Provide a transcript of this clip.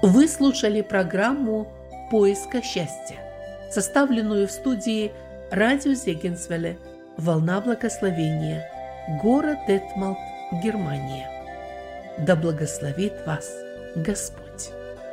Вы слушали программу «Поиска счастья», составленную в студии радио Зегенсвелле, «Волна благословения», город Детмалт, Германия. Да благословит вас Господь!